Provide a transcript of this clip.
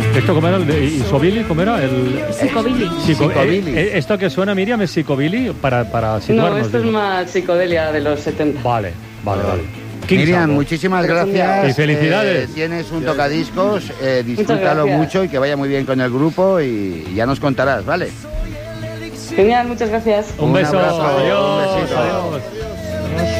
¿Esto cómo era? ¿Isobili? ¿Cómo era? Psicobilly. Psicobilly. ¿Esto que suena, Miriam, es psicobilly para situarnos? No, esto es más psicodelia de los 70. Vale. Miriam, muchísimas gracias. Y felicidades. Tienes un tocadiscos, disfrútalo mucho y que vaya muy bien con el grupo y ya nos contarás, ¿vale? Genial, muchas gracias. Un beso. Abrazo, Adiós. un besito. Adiós.